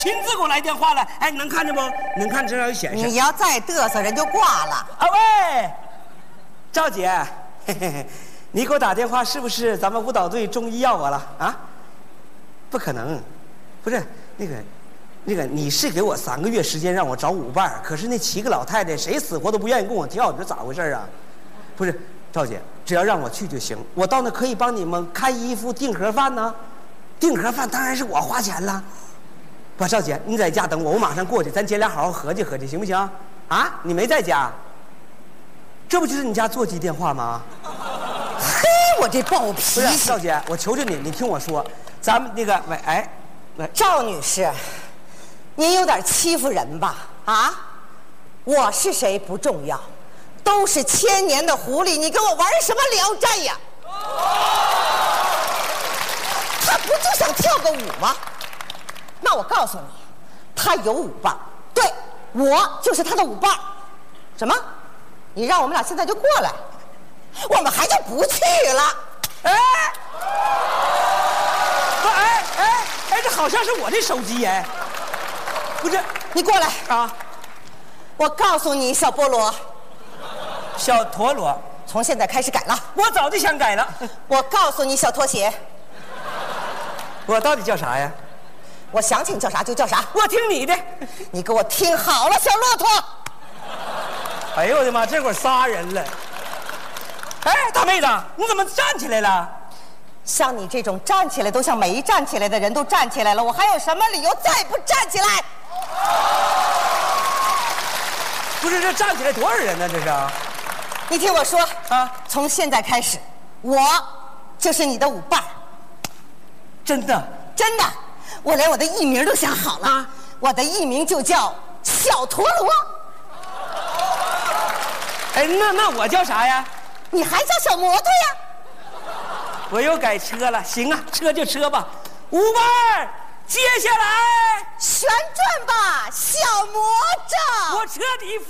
亲自给我来电话了。哎，能看见不？能看这上有显示。 你要再嘚瑟，人就挂了。 啊喂，赵姐，嘿嘿嘿，你给我打电话是不是咱们舞蹈队终于要我了啊？不可能，不是那个，你是给我3个月时间让我找舞伴，可是那7个老太太谁死活都不愿意跟我跳，你说咋回事啊？不是，赵姐，只要让我去就行，我到那可以帮你们开衣服、订盒饭呢。订盒饭当然是我花钱了。不，赵姐，你在家等我，我马上过去，咱姐俩好好合计合计，行不行？啊，你没在家？这不就是你家座机电话吗？ 嘿，我这暴脾气！ 不是，赵姐，我求求你，你听我说，咱们那个，喂， 赵女士，您有点欺负人吧？啊，我是谁不重要，都是千年的狐狸，你跟我玩什么聊斋呀？他不就想跳个舞吗？那我告诉你，他有舞伴，对，我就是他的舞伴。什么？你让我们俩现在就过来，我们还就不去了。 这好像是我的手机哎，不是， 你过来啊！ 我告诉你，小菠萝， 小陀螺， 从现在开始改了。 我早就想改了。 我告诉你，小拖鞋， 我到底叫啥呀？ 我想起你叫啥就叫啥。 我听你的。 你给我听好了，小骆驼。 哎呦我的妈，这会儿仨人了。哎，大妹子，你怎么站起来了？ 像你这种站起来都像没站起来的人都站起来了，我还有什么理由再不站起来？ 不是，这站起来多少人呢？这是？ 你听我说啊， 从现在开始，我就是你的舞伴。 真的？ 真的，我连我的艺名都想好了啊！我的艺名就叫小陀螺。 哎，那我叫啥呀？ 你还叫小摩托呀？ 我又改车了，行啊，车就车吧。舞伴，接下来旋转吧，小魔杖。 我彻底